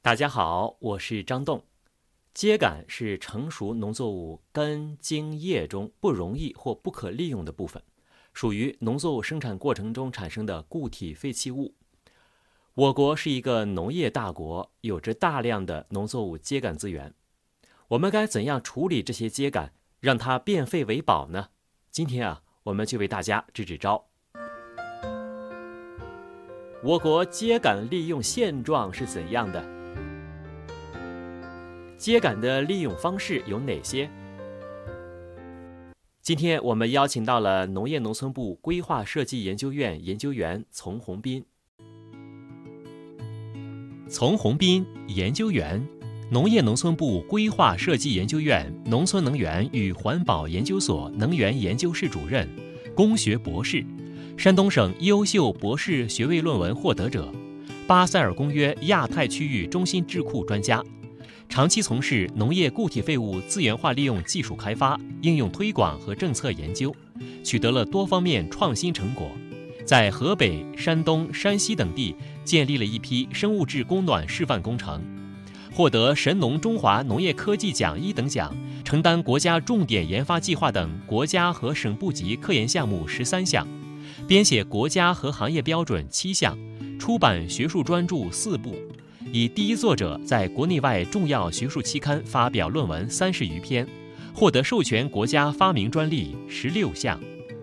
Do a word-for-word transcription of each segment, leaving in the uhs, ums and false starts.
大家好，我是张栋。秸秆是成熟农作物根茎叶中不容易或不可利用的部分，属于农作物生产过程中产生的固体废弃物。我国是一个农业大国，有着大量的农作物秸秆资源。我们该怎样处理这些秸秆，让它变废为宝呢？今天啊，我们就为大家支支招。我国秸秆利用现状是怎样的？秸秆的利用方式有哪些？今天我们邀请到了农业农村部规划设计研究院研究员丛宏斌。丛宏斌研究员，农业农村部规划设计研究院农村能源与环保研究所能源研究室主任，工学博士，山东省优秀博士学位论文获得者，巴塞尔公约亚太区域中心智库专家。长期从事农业固体废物资源化利用技术开发、应用推广和政策研究，取得了多方面创新成果，在河北、山东、山西等地建立了一批生物质供暖示范工程，获得神农中华农业科技奖一等奖，承担国家重点研发计划等国家和省部级科研项目十三项，编写国家和行业标准七项，出版学术专著四部。以第一作者在国内外重要学术期刊发表论文三十余篇，获得授权国家发明专利十六项。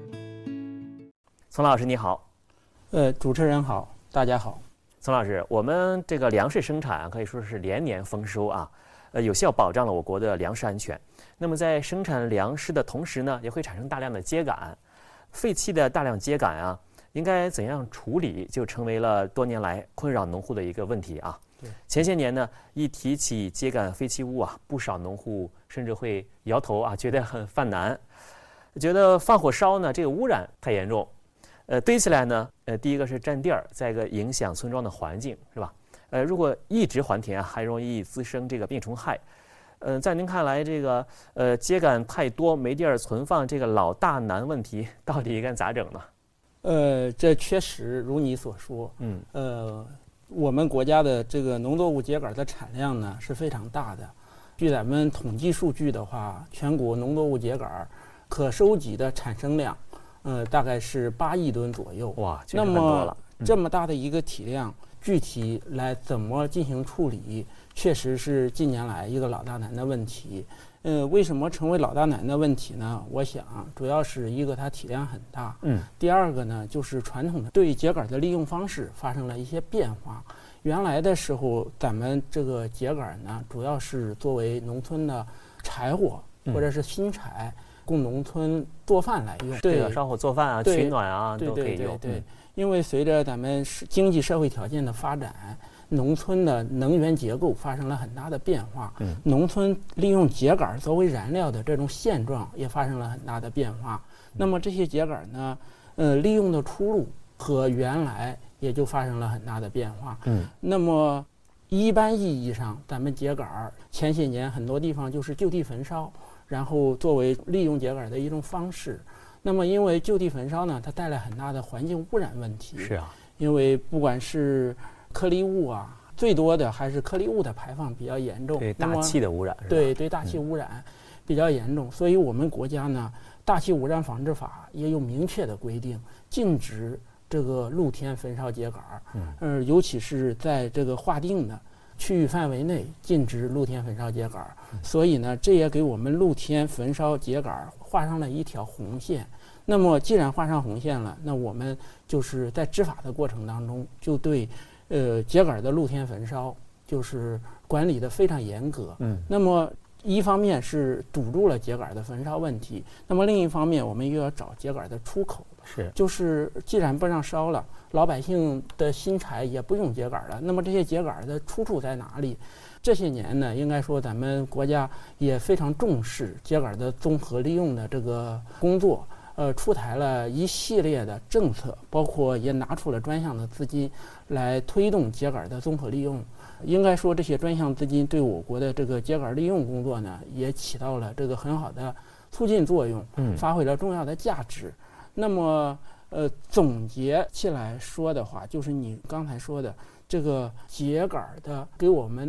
丛老师你好。 呃，主持人好，大家好。 丛老师，我们这个粮食生产可以说是连年丰收啊，呃，有效保障了我国的粮食安全。那么在生产粮食的同时呢，也会产生大量的秸秆，废弃的大量秸秆啊，应该怎样处理，就成为了多年来困扰农户的一个问题啊。前些年呢，一提起秸秆废弃物啊，不少农户甚至会摇头啊，觉得很犯难，觉得放火烧呢，这个污染太严重，呃，堆起来呢，呃，第一个是占地儿，再一个影响村庄的环境，是吧？呃，如果一直还田啊，还容易滋生这个病虫害。呃，在您看来，这个呃秸秆太多没地儿存放，这个老大难问题到底该咋整呢？ 呃，这确实如你所说， 嗯， 呃。我们国家的这个农作物秸秆的产量呢是非常大的，据咱们统计数据的话，全国农作物秸秆可收集的产生量，呃，大概是八亿吨左右。 哇，确实很多了。 那么这么大的一个体量，具体来怎么进行处理，确实是近年来一个老大难的问题。呃，为什么成为老大难的问题呢？我想主要是一个它体量很大， 嗯， 第二个呢就是传统的对秸秆的利用方式发生了一些变化。原来的时候，咱们这个秸秆呢，主要是作为农村的柴火或者是新柴，嗯、供农村做饭来用， 对，烧火做饭啊、取暖啊都可以用。 对对对对，嗯、因为随着咱们经济社会条件的发展，农村的能源结构发生了很大的变化， 嗯， 农村利用秸秆作为燃料的这种现状也发生了很大的变化。嗯、那么这些秸秆呢，呃，利用的出路和原来也就发生了很大的变化。 嗯， 那么一般意义上，咱们秸秆前些年很多地方就是就地焚烧，然后作为利用秸秆的一种方式。那么因为就地焚烧呢，它带来很大的环境污染问题。 是啊， 因为不管是颗粒物啊，最多的还是颗粒物的排放比较严重， 对大气的污染， 对对大气污染比较严重，嗯、所以我们国家呢，大气污染防治法也有明确的规定，禁止这个露天焚烧秸秆，嗯，呃，尤其是在这个划定的区域范围内禁止露天焚烧秸秆，嗯、所以呢，这也给我们露天焚烧秸秆画上了一条红线。那么既然画上红线了，那我们就是在执法的过程当中，就对呃秸秆的露天焚烧就是管理的非常严格。嗯，那么一方面是堵住了秸秆的焚烧问题，那么另一方面我们又要找秸秆的出口。 是， 就是既然不让烧了，老百姓的新柴也不用秸秆了，那么这些秸秆的出处在哪里？这些年呢，应该说咱们国家也非常重视秸秆的综合利用的这个工作。呃，出台了一系列的政策，包括也拿出了专项的资金来推动秸秆的综合利用。应该说，这些专项资金对我国的这个秸秆利用工作呢，也起到了这个很好的促进作用，嗯，发挥了重要的价值。那么，呃，总结起来说的话，就是你刚才说的这个秸秆的给我们